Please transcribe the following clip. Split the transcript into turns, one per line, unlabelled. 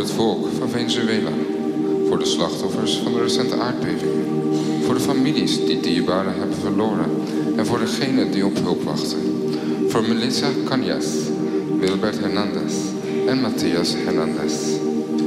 het volk van Venezuela. Voor de slachtoffers van de recente aardbevingen. Voor de families die dierbaren hebben verloren. En voor degenen die op hulp wachten. Voor Melissa Cañas, Wilbert Hernandez en Matthias Hernandez.